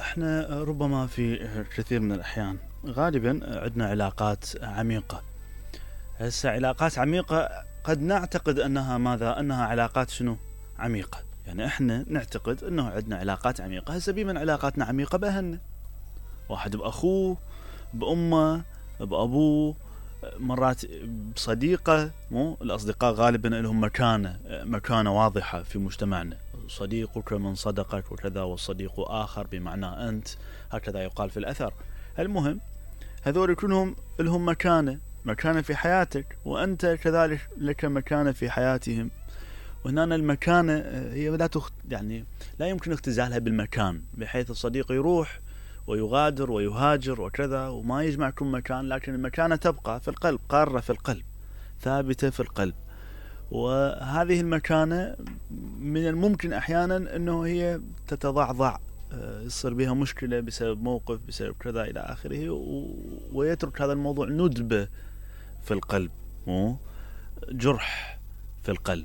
احنا ربما في كثير من الأحيان غالبا عندنا علاقات عميقة. هسه علاقات عميقة قد نعتقد أنها علاقات شنو عميقة، يعني احنا نعتقد أنه عندنا علاقات عميقة. هسه بمن علاقاتنا عميقة بأهلنا، واحد بأخوه، بأمه، بأبوه، مرات بصديقه. مو الأصدقاء غالبا لهم مكانة واضحة في مجتمعنا. صديقك من صدقك وكذا، والصديق آخر بمعنى أنت، هكذا يقال في الأثر. المهم هذول كلهم لهم مكانة في حياتك، وأنت كذلك لك مكانة في حياتهم. وهنا المكانة هي يعني لا يمكن اختزالها بالمكان، بحيث الصديق يروح ويغادر ويهاجر وكذا وما يجمعكم مكان، لكن المكانة تبقى في القلب، قارة في القلب، ثابتة في القلب. وهذه المكانة من الممكن أحيانا أنه هي تتضعضع، يصير بها مشكلة بسبب موقف، بسبب كذا إلى آخره، ويترك هذا الموضوع ندبة في القلب، جرح في القلب.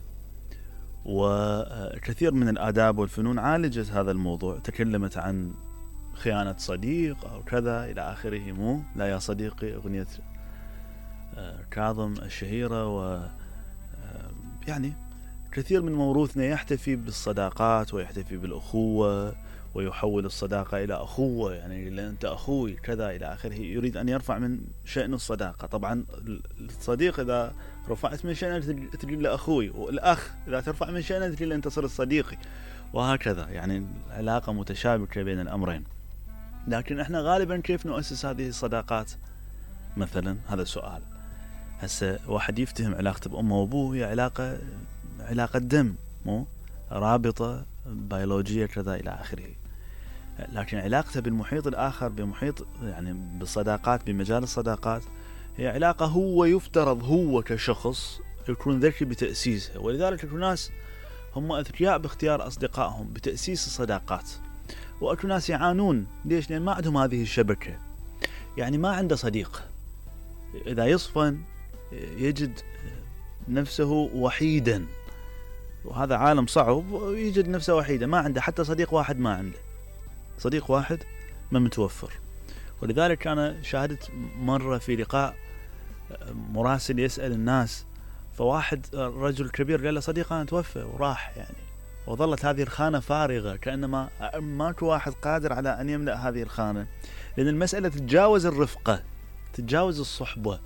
وكثير من الآداب والفنون عالجت هذا الموضوع، تكلمت عن خيانة صديق أو كذا إلى آخره. لا يا صديقي، أغنية كاظم الشهيرة. يعني كثير من موروثنا يحتفي بالصداقات ويحتفي بالأخوة، ويحول الصداقة إلى أخوة، يعني أنت أخوي كذا إلى آخره. يريد أن يرفع من شأن الصداقة. طبعا الصديق إذا رفعت من شأنه تجي له أخوي، والأخ إذا ترفع من شأنه تجي له أنت صرت صديقي، وهكذا. يعني العلاقة متشابكة بين الأمرين. لكن احنا غالبا كيف نؤسس هذه الصداقات مثلا؟ هذا سؤال. هسه واحد يفتهم علاقته بأمه وأبوه هي علاقة دم، رابطة بيولوجية كذا إلى آخره. لكن علاقته بالمحيط الآخر، بمحيط يعني بالصداقات، بمجال الصداقات، هي علاقة هو يفترض هو كشخص يكون ذكي بتأسيسها. ولذلك يكون ناس هم أذكياء باختيار أصدقائهم، بتأسيس الصداقات. وأكو ناس يعانون. ليش؟ لأن ما عندهم هذه الشبكة، يعني ما عنده صديق. إذا يصفن يجد نفسه وحيدا، وهذا عالم صعب، يجد نفسه وحيدا، ما عنده حتى صديق واحد، ما عنده صديق واحد ما متوفر. ولذلك أنا شاهدت مرة في لقاء مراسل يسأل الناس، فواحد رجل كبير قال له صديق أنا توفى وراح، يعني وظلت هذه الخانة فارغة، كأنما ماكو واحد قادر على أن يملأ هذه الخانة. لأن المسألة تتجاوز الرفقة، تتجاوز الصحبة.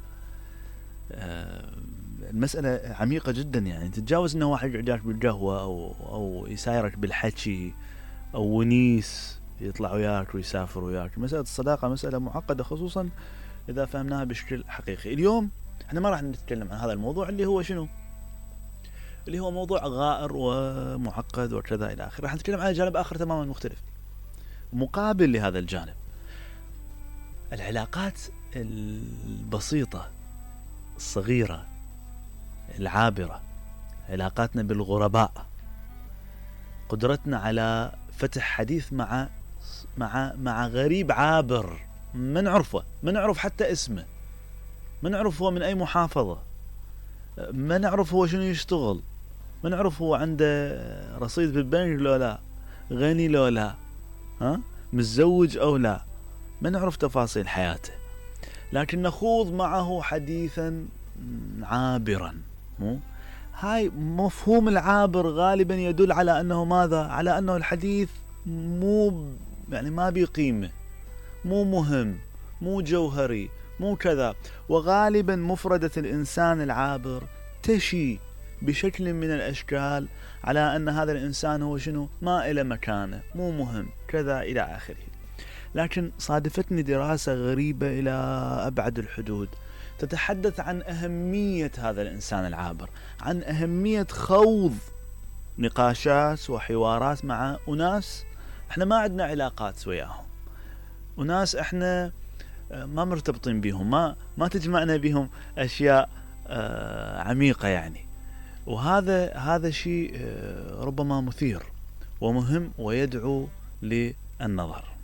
المسألة عميقة جدا، يعني تتجاوز أنه واحد يقعدك بالقهوة أو يسايرك بالحكي، أو ونيس يطلع وياك ويسافر وياك. مسألة الصداقة مسألة معقدة، خصوصا إذا فهمناها بشكل حقيقي. اليوم احنا ما راح نتكلم عن هذا الموضوع اللي هو شنو، اللي هو موضوع غائر ومعقد وكذا إلى آخره. راح نتكلم عن جانب آخر تماما مختلف مقابل لهذا الجانب. العلاقات البسيطة الصغيرة العابرة، علاقاتنا بالغرباء، قدرتنا على فتح حديث مع غريب عابر ما نعرفه، ما نعرف حتى اسمه، ما نعرف هو من أي محافظة، ما نعرف هو شنو يشتغل، ما نعرف هو عنده رصيد بالبنك لو لا، غني لو لا، متزوج أو لا، ما نعرف تفاصيل حياته، لكن نخوض معه حديثا عابرا. هاي مفهوم العابر غالبا يدل على أنه ماذا؟ على أنه الحديث يعني ما بقيمة، مو مهم، مو جوهري، مو كذا. وغالبا مفردة الإنسان العابر تشي بشكل من الأشكال على أن هذا الإنسان هو شنو؟ ما إلى مكانه، مو مهم، كذا إلى آخره. لكن صادفتني دراسة غريبة إلى أبعد الحدود، تتحدث عن أهمية هذا الإنسان العابر، عن أهمية خوض نقاشات وحوارات مع أناس احنا ما عندنا علاقات وياهم، وناس احنا ما مرتبطين بهم، ما تجمعنا بهم أشياء عميقة يعني. وهذا شيء ربما مثير ومهم ويدعو للنظر.